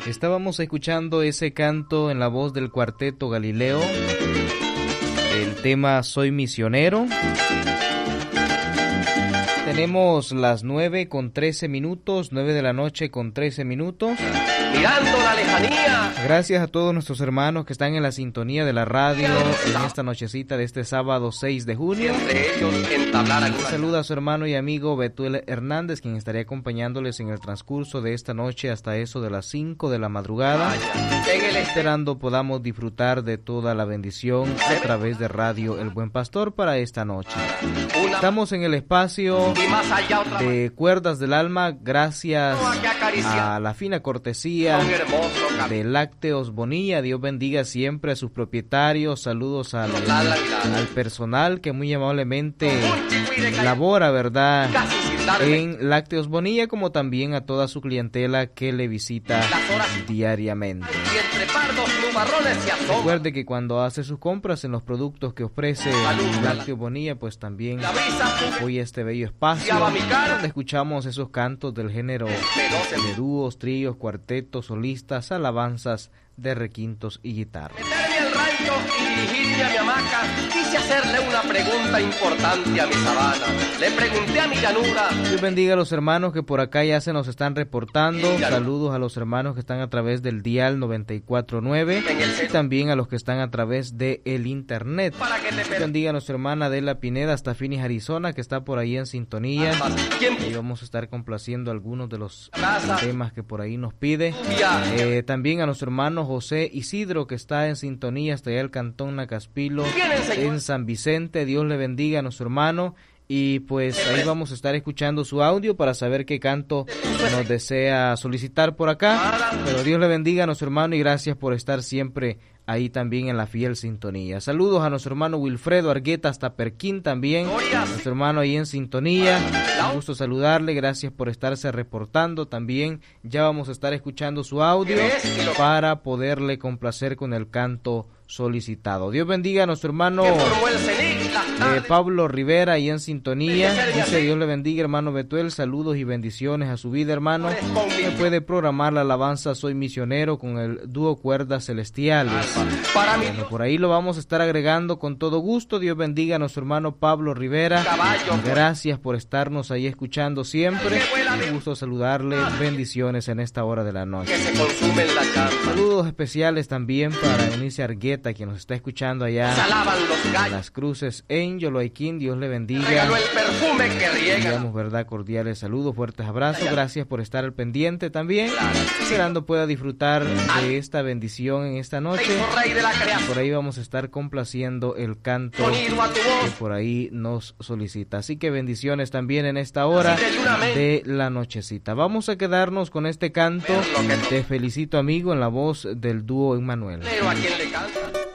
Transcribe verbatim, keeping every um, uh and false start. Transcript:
Estábamos escuchando ese canto en la voz del Cuarteto Galileo, el tema Soy Misionero. Tenemos las nueve con trece minutos, nueve de la noche con trece minutos. Mirando la lejanía. Gracias a todos nuestros hermanos que están en la sintonía de la radio en esta nochecita de este sábado seis de junio. Saluda a su hermano y amigo Betuel Hernández, quien estaría acompañándoles en el transcurso de esta noche hasta eso de las cinco de la madrugada, esperando podamos disfrutar de toda la bendición a través de Radio El Buen Pastor para esta noche. Estamos en el espacio de Cuerdas del Alma, gracias a la fina cortesía de Lácteos Bonilla. Dios bendiga siempre a sus propietarios. Saludos al, al personal que muy amablemente labora, ¿verdad?, en Lácteos Bonilla, como también a toda su clientela que le visita diariamente. Recuerde que cuando hace sus compras en los productos que ofrece Lácteos Bonilla, pues también apoya este bello espacio donde escuchamos esos cantos del género de dúos, tríos, cuartetos, solistas, alabanzas de requintos y guitarra. Y dirigirme a mi hamaca, quise hacerle una pregunta importante a mi sabana. Le pregunté a mi llanura. Dios bendiga a los hermanos que por acá ya se nos están reportando. Saludos a los hermanos que están a través del dial noventa y cuatro punto nueve y también a los que están a través de el internet. Dios bendiga a nuestra hermana Adela Pineda hasta Phoenix, Arizona, que está por ahí en sintonía. Y vamos a estar complaciendo algunos de los temas que por ahí nos pide. Eh, también a nuestro hermano José Isidro, que está en sintonía hasta allá el Cantón Nacaspilo en San Vicente. Dios le bendiga a nuestro hermano y pues ahí vamos a estar escuchando su audio para saber qué canto nos desea solicitar por acá. Pero Dios le bendiga a nuestro hermano y gracias por estar siempre ahí también en la fiel sintonía. Saludos a nuestro hermano Wilfredo Argueta hasta Perquín también, nuestro hermano ahí en sintonía. Un gusto saludarle, gracias por estarse reportando también. Ya vamos a estar escuchando su audio para poderle complacer con el canto solicitado. Dios bendiga a nuestro hermano eh, Pablo Rivera ahí en sintonía. Dice Dios le bendiga, hermano Betuel, saludos y bendiciones a su vida, hermano. Me puede programar la alabanza Soy Misionero con el dúo Cuerdas Celestiales. Bueno, por ahí lo vamos a estar agregando con todo gusto. Dios bendiga a nuestro hermano Pablo Rivera. Gracias por estarnos ahí escuchando siempre. Un gusto saludarle. Bendiciones en esta hora de la noche. Saludos especiales también para Eunice Argueta, quien nos está escuchando allá en Las Cruces en Yoloaiquín. Dios le bendiga. Digamos, verdad, cordiales saludos, fuertes abrazos. Gracias por estar al pendiente también. Esperando pueda disfrutar de esta bendición en esta noche. Por ahí vamos a estar complaciendo el canto que por ahí nos solicita. Así que bendiciones también en esta hora de la nochecita. Vamos a quedarnos con este canto. Te felicito, amigo, en la voz del dúo Emmanuel. ¿A quién le canta?